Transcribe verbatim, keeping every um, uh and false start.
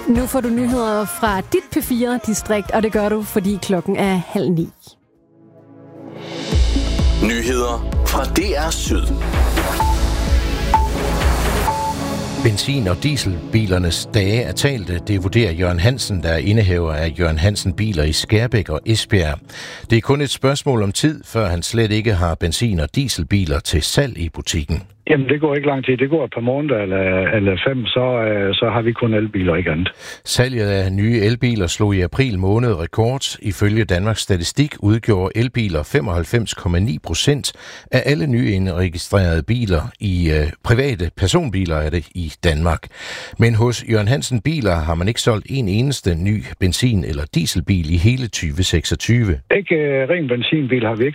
Nu får du nyheder fra dit P fire-distrikt, og det gør du, fordi klokken er halv ni. Nyheder fra D R Syd. Benzin- og dieselbilernes dage er talte, det vurderer Jørgen Hansen, der er indehaver af Jørgen Hansen Biler i Skærbæk og Esbjerg. Det er kun et spørgsmål om tid, før han slet ikke har benzin- og dieselbiler til salg i butikken. Jamen, det går ikke lang tid. Det går et par måneder eller, eller fem, så, så har vi kun elbiler, ikke andet. Salget af nye elbiler slog i april måned rekord. Ifølge Danmarks Statistik udgjorde elbiler femoghalvfems komma ni procent af alle nyindregistrerede biler i øh, private personbiler er det i Danmark. Men hos Jørgen Hansen Biler har man ikke solgt en eneste ny benzin- eller dieselbil i hele tyve seksogtyve. Ikke uh, ren benzinbil har vi ikke